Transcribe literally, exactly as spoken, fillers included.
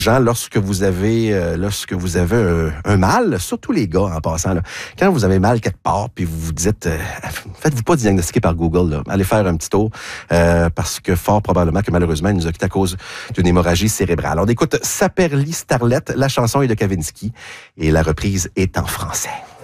Jean, lorsque vous avez euh, lorsque vous avez un, un mal, surtout les gars en passant, là, quand vous avez mal quelque part, puis vous vous dites, euh, faites-vous pas diagnostiquer par Google, là, allez faire un petit tour, euh, parce que fort probablement que malheureusement, il nous a quitté à cause d'une hémorragie cérébrale. On écoute Saperli Starlet, la chanson est de Kavinsky, et la reprise est en français.